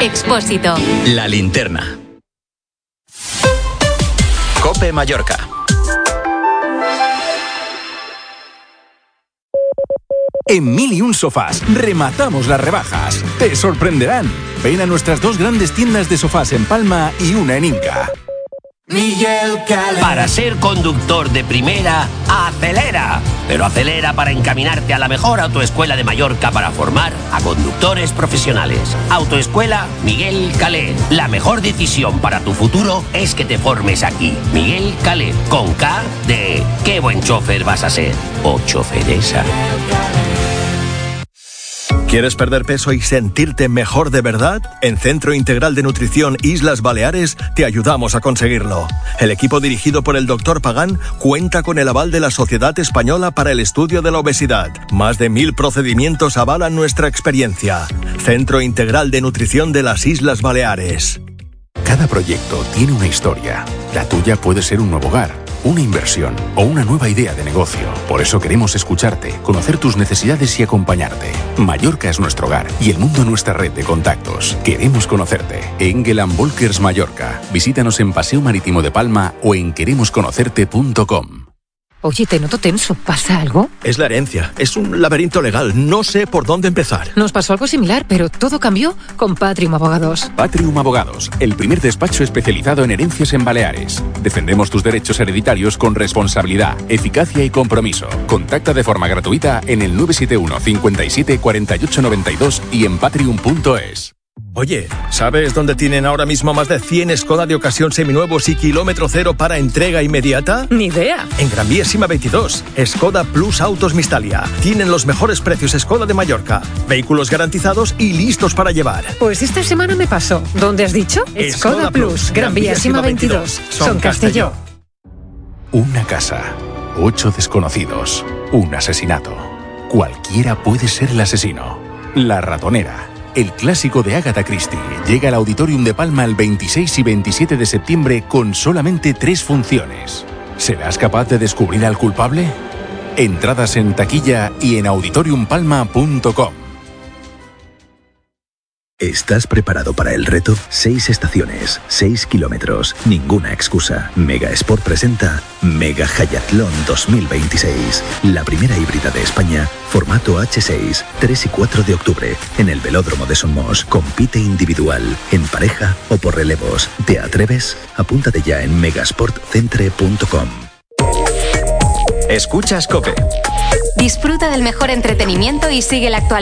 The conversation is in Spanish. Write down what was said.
Expósito. La Linterna. COPE Mallorca. En 1001 Sofás rematamos las rebajas. Te sorprenderán. Ven a nuestras 2 grandes tiendas de sofás en Palma y una en Inca. Miguel Calé. Para ser conductor de primera, acelera. Pero acelera para encaminarte a la mejor autoescuela de Mallorca para formar a conductores profesionales. Autoescuela Miguel Calé. La mejor decisión para tu futuro es que te formes aquí. Miguel Calé, con K de qué buen chofer vas a ser. O choferesa. ¿Quieres perder peso y sentirte mejor de verdad? En Centro Integral de Nutrición Islas Baleares te ayudamos a conseguirlo. El equipo dirigido por el Dr. Pagán cuenta con el aval de la Sociedad Española para el Estudio de la Obesidad. Más de 1000 procedimientos avalan nuestra experiencia. Centro Integral de Nutrición de las Islas Baleares. Cada proyecto tiene una historia. La tuya puede ser un nuevo hogar, una inversión o una nueva idea de negocio. Por eso queremos escucharte, conocer tus necesidades y acompañarte. Mallorca es nuestro hogar y el mundo nuestra red de contactos. Queremos conocerte. Engel & Volkers Mallorca. Visítanos en Paseo Marítimo de Palma o en queremosconocerte.com. Oye, te noto tenso. ¿Pasa algo? Es la herencia. Es un laberinto legal. No sé por dónde empezar. Nos pasó algo similar, pero todo cambió con Patrium Abogados. Patrium Abogados, el primer despacho especializado en herencias en Baleares. Defendemos tus derechos hereditarios con responsabilidad, eficacia y compromiso. Contacta de forma gratuita en el 971 57 48 92 y en patrium.es. Oye, ¿sabes dónde tienen ahora mismo más de 100 Skoda de ocasión seminuevos y kilómetro cero para entrega inmediata? Ni idea. En Gran Vía Sima 22, Skoda Plus Autos Mistalia. Tienen los mejores precios Skoda de Mallorca. Vehículos garantizados y listos para llevar. Pues esta semana me pasó. ¿Dónde has dicho? Skoda Plus, Gran Vía Sima 22. Son Castelló. Una casa, 8 desconocidos, un asesinato. Cualquiera puede ser el asesino. La ratonera. El clásico de Agatha Christie llega al Auditorium de Palma el 26 y 27 de septiembre con solamente 3 funciones. ¿Serás capaz de descubrir al culpable? Entradas en taquilla y en auditoriumpalma.com. ¿Estás preparado para el reto? 6 estaciones, 6 kilómetros, ninguna excusa. Mega Sport presenta Mega Hayatlón 2026. La primera híbrida de España, formato H6, 3 y 4 de octubre, en el Velódromo de Somos. Compite individual, en pareja o por relevos. ¿Te atreves? Apúntate ya en megasportcentre.com. Escuchas COPE. Disfruta del mejor entretenimiento y sigue la actualidad.